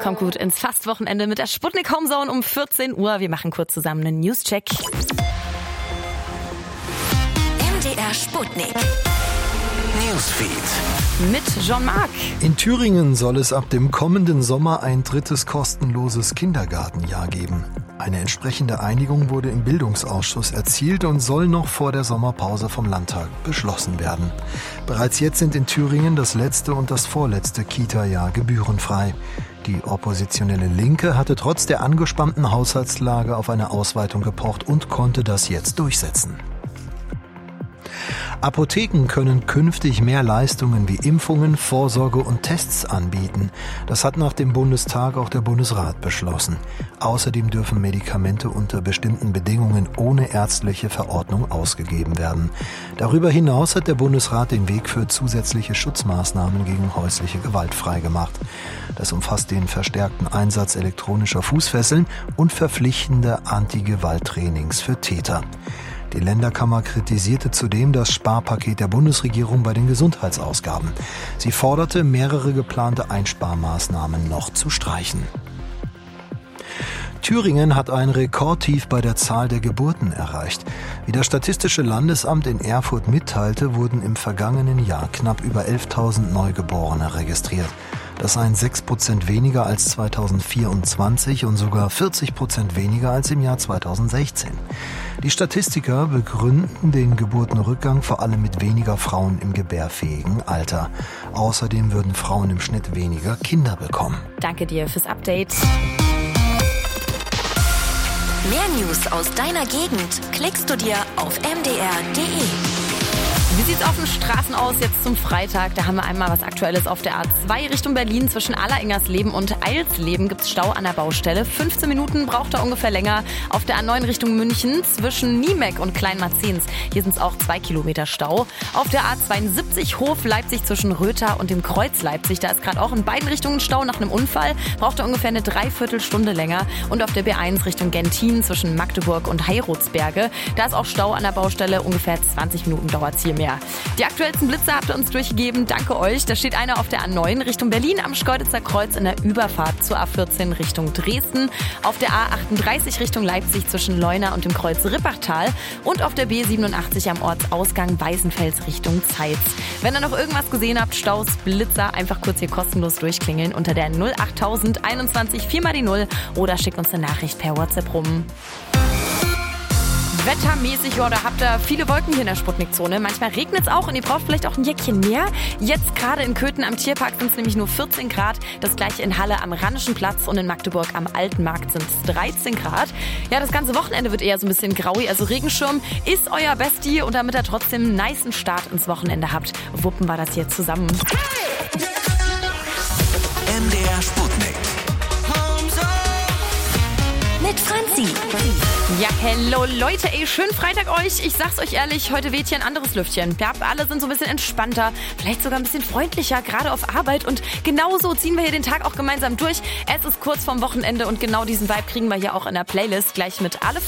kommt gut ins Fastwochenende mit der Sputnik Homezone um 14 Uhr. Wir machen kurz zusammen einen Newscheck. MDR Sputnik. Newsfeed. Mit Jean-Marc. In Thüringen soll es ab dem kommenden Sommer ein drittes kostenloses Kindergartenjahr geben. Eine entsprechende Einigung wurde im Bildungsausschuss erzielt und soll noch vor der Sommerpause vom Landtag beschlossen werden. Bereits jetzt sind in Thüringen das letzte und das vorletzte Kita-Jahr gebührenfrei. Die oppositionelle Linke hatte trotz der angespannten Haushaltslage auf eine Ausweitung gepocht und konnte das jetzt durchsetzen. Apotheken können künftig mehr Leistungen wie Impfungen, Vorsorge und Tests anbieten. Das hat nach dem Bundestag auch der Bundesrat beschlossen. Außerdem dürfen Medikamente unter bestimmten Bedingungen ohne ärztliche Verordnung ausgegeben werden. Darüber hinaus hat der Bundesrat den Weg für zusätzliche Schutzmaßnahmen gegen häusliche Gewalt freigemacht. Das umfasst den verstärkten Einsatz elektronischer Fußfesseln und verpflichtende Anti-Gewalt-Trainings für Täter. Die Länderkammer kritisierte zudem das Sparpaket der Bundesregierung bei den Gesundheitsausgaben. Sie forderte, mehrere geplante Einsparmaßnahmen noch zu streichen. Thüringen hat ein Rekordtief bei der Zahl der Geburten erreicht. Wie das Statistische Landesamt in Erfurt mitteilte, wurden im vergangenen Jahr knapp über 11.000 Neugeborene registriert. Das seien 6% weniger als 2024 und sogar 40% weniger als im Jahr 2016. Die Statistiker begründen den Geburtenrückgang vor allem mit weniger Frauen im gebärfähigen Alter. Außerdem würden Frauen im Schnitt weniger Kinder bekommen. Danke dir fürs Update. Mehr News aus deiner Gegend klickst du dir auf mdr.de. Wie sieht's auf den Straßen aus jetzt zum Freitag? Da haben wir einmal was Aktuelles auf der A2 Richtung Berlin. Zwischen Alleringers-Leben und Eilsleben gibt's Stau an der Baustelle. 15 Minuten braucht er ungefähr länger. Auf der A9 Richtung München zwischen Niemek und Kleinmarzens. Hier sind's auch 2 Kilometer Stau. Auf der A72 Hof-Leipzig zwischen Rötha und dem Kreuz Leipzig. Da ist gerade auch in beiden Richtungen Stau nach einem Unfall. Braucht er ungefähr eine Dreiviertelstunde länger. Und auf der B1 Richtung Gentin zwischen Magdeburg und Heirutsberge. Da ist auch Stau an der Baustelle. Ungefähr 20 Minuten dauert's hier mehr. Die aktuellsten Blitze habt ihr uns durchgegeben. Danke euch. Da steht einer auf der A9 Richtung Berlin am Schkeuditzer Kreuz in der Überfahrt zur A14 Richtung Dresden. Auf der A38 Richtung Leipzig zwischen Leuna und dem Kreuz Rippachtal. Und auf der B87 am Ortsausgang Weißenfels Richtung Zeitz. Wenn ihr noch irgendwas gesehen habt, Staus, Blitzer, einfach kurz hier kostenlos durchklingeln unter der 08000 21 4 mal die 0 oder schickt uns eine Nachricht per WhatsApp rum. Wettermäßig, oder habt ihr viele Wolken hier in der Sputnik-Zone. Manchmal regnet es auch und ihr braucht vielleicht auch ein Jäckchen mehr. Jetzt gerade in Köthen am Tierpark sind es nämlich nur 14 Grad. Das gleiche in Halle am Rheinischen Platz und in Magdeburg am Alten Markt sind es 13 Grad. Ja, das ganze Wochenende wird eher so ein bisschen graui. Also Regenschirm ist euer Bestie und damit ihr trotzdem einen nicen Start ins Wochenende habt, wuppen wir das hier zusammen. MDR Sputnik. Mit Franzi. Ja, hello Leute, ey, schönen Freitag euch. Ich sag's euch ehrlich, heute weht hier ein anderes Lüftchen. Ja, alle sind so ein bisschen entspannter, vielleicht sogar ein bisschen freundlicher, gerade auf Arbeit. Und genauso ziehen wir hier den Tag auch gemeinsam durch. Es ist kurz vorm Wochenende und genau diesen Vibe kriegen wir hier auch in der Playlist. Gleich mit alle